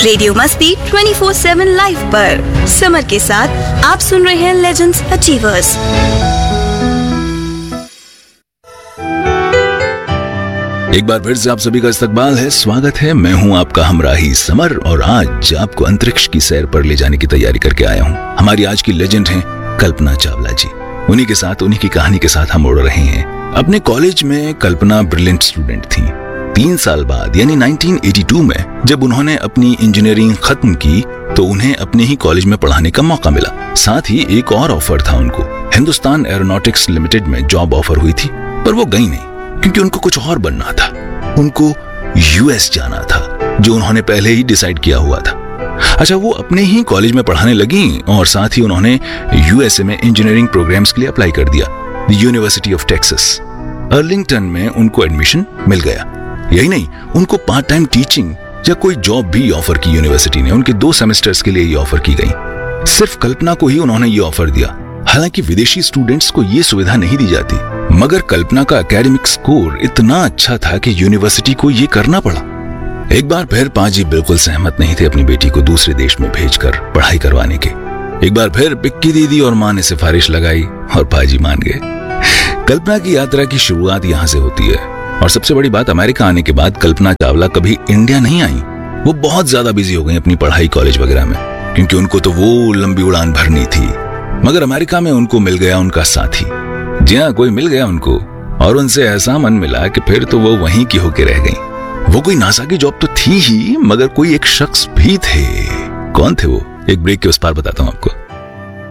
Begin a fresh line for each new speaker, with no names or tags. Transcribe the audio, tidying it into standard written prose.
Radio मस्ती 24/7 live पर summer के साथ आप सुन रहे हैं लेजेंड्स अचीवर्स।
एक बार फिर से आप सभी का इस्तकबाल है, स्वागत है। मैं हूं आपका हमराही समर और आज आपको अंतरिक्ष की सैर पर ले जाने की तैयारी करके आया हूं। हमारी आज की लेजेंड हैं कल्पना चावला जी। उन्हीं के साथ, उन्हीं की कहानी के साथ हम उड़ रहे हैं। अपने कॉलेज में कल्पना ब्रिलियंट स्टूडेंट थी। 3 साल बाद यानी 1982 में जब उन्होंने अपनी इंजीनियरिंग खत्म की तो उन्हें अपने ही कॉलेज में पढ़ाने का मौका मिला। साथ ही एक और ऑफर था उनको, हिंदुस्तान एरोनॉटिक्स लिमिटेड में जॉब ऑफर हुई थी, पर वो गई नहीं क्योंकि उनको कुछ और बनना था। उनको यूएस जाना था, जो उन्होंने पहले ही डिसाइड किया हुआ था। अच्छा, वो अपने ही कॉलेज में पढ़ाने लगी और साथ ही उन्होंने यूएसए में इंजीनियरिंग प्रोग्राम्स के लिए अप्लाई कर दिया। यूनिवर्सिटी ऑफ टेक्सास अर्लिंगटन में उनको एडमिशन मिल गया। यही नहीं, उनको पार्ट टाइम टीचिंग या कोई जॉब भी ऑफर की यूनिवर्सिटी ने। उनके 2 सेमेस्टर्स के लिए ये ऑफर की गई। सिर्फ कल्पना को ही उन्होंने ये ऑफर दिया। हालांकि विदेशी स्टूडेंट्स को ये सुविधा नहीं दी जाती, मगर कल्पना का एकेडमिक स्कोर इतना अच्छा था कि यूनिवर्सिटी को ये करना पड़ा। एक बार फिर पाजी बिल्कुल सहमत नहीं थे अपनी बेटी को दूसरे देश में भेजकर पढ़ाई करवाने के। एक बार फिर पिक्की दीदी और माँ ने सिफारिश लगाई और पाजी मान गए। कल्पना की यात्रा की शुरुआत यहाँ से होती है। और सबसे बड़ी बात, अमेरिका आने के बाद कल्पना चावला कभी इंडिया नहीं आई। वो बहुत ज्यादा बिजी हो गई अपनी पढ़ाई कॉलेज वगैरह में, क्योंकि उनको तो वो लंबी उड़ान भरनी थी। मगर अमेरिका में उनको मिल गया उनका साथी। जी हाँ, कोई मिल गया उनको और उनसे ऐसा मन मिला कि फिर तो वो वहीं की होके रह गई। वो कोई नासा की जॉब तो थी ही, मगर कोई एक शख्स भी थे। कौन थे वो? एक ब्रेक के उस पार बताता हूँ आपको।